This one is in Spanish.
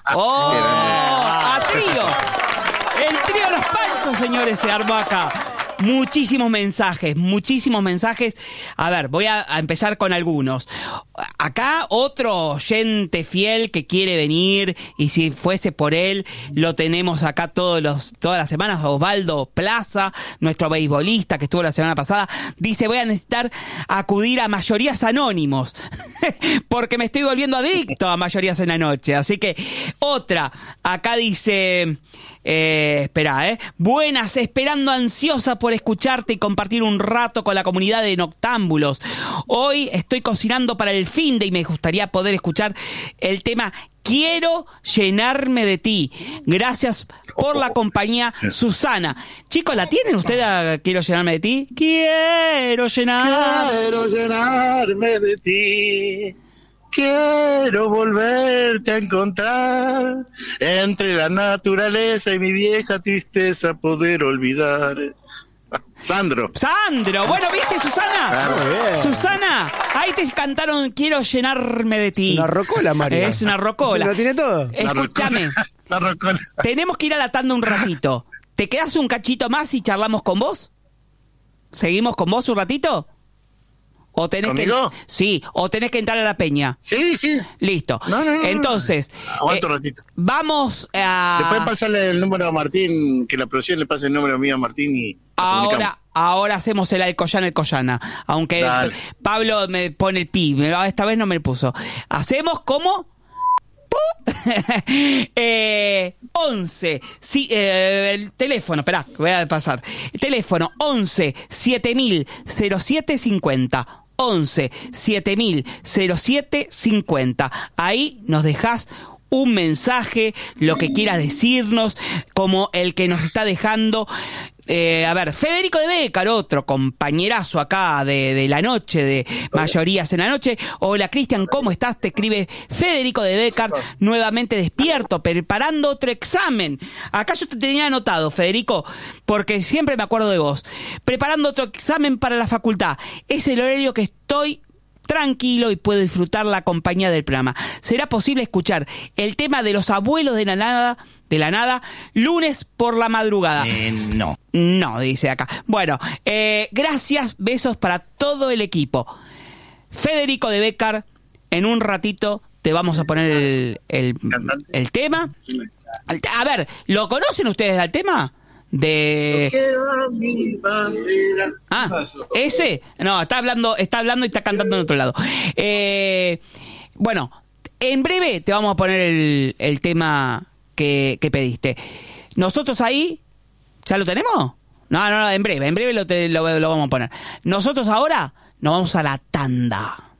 ¡Oh! ¡A trío! El trío Los Panchos, señores, se armó acá. Muchísimos mensajes. A ver, voy a empezar con algunos. Acá otro oyente fiel que quiere venir, y si fuese por él, lo tenemos acá todas las semanas, Osvaldo Plaza, nuestro beisbolista que estuvo la semana pasada, dice: voy a necesitar acudir a Mayorías Anónimos, porque me estoy volviendo adicto a Mayorías en la Noche. Así que otra, acá dice... buenas, esperando ansiosa por escucharte y compartir un rato con la comunidad de noctámbulos. Hoy estoy cocinando para el finde y me gustaría poder escuchar el tema Quiero llenarme de ti. Gracias por la compañía, Susana. Chicos, ¿la tienen ustedes a Quiero llenarme de ti? Quiero llenarme de ti. Quiero volverte a encontrar, entre la naturaleza y mi vieja tristeza poder olvidar. Sandro, bueno, ¿viste, Susana? Susana, ahí te cantaron Quiero llenarme de ti. Es una rocola, María. Es una rocola. ¿Lo tiene todo? Escúchame, la rocola. Tenemos que ir a la tanda un ratito. ¿Te quedás un cachito más y charlamos con vos? ¿Seguimos con vos un ratito? ¿O tenés ¿Conmigo? o tenés que entrar a la peña. Sí. Listo. No. Entonces, aguanta un ratito. Vamos a... Después pasarle el número a Martín, que la producción le pase el número mío a Martín y... Ahora hacemos el Alcoyana. Aunque dale. Pablo me pone el pi, esta vez no me lo puso. Hacemos como... 11, sí, el teléfono, esperá, voy a pasar. El teléfono 11 7000 0750. 11 7000 0750. Ahí nos dejás un mensaje, lo que quieras decirnos, como el que nos está dejando. Federico de Bécar, otro compañerazo acá de la noche, de Mayorías en la Noche. Hola, Cristian, ¿cómo estás? Te escribe Federico de Bécar, nuevamente despierto, preparando otro examen. Acá yo te tenía anotado, Federico, porque siempre me acuerdo de vos. Preparando otro examen para la facultad. Es el horario que estoy tranquilo y puedo disfrutar la compañía del programa. ¿Será posible escuchar el tema de los abuelos de la nada, lunes por la madrugada? No, dice acá. Bueno, gracias, besos para todo el equipo. Federico de Bécar, en un ratito te vamos a poner el tema. A ver, ¿lo conocen ustedes al tema? Ese no está hablando y está cantando en otro lado. Bueno, en breve te vamos a poner el tema que pediste. Nosotros ahí ¿ya lo tenemos? No, en breve lo vamos a poner. Nosotros ahora nos vamos a la tanda.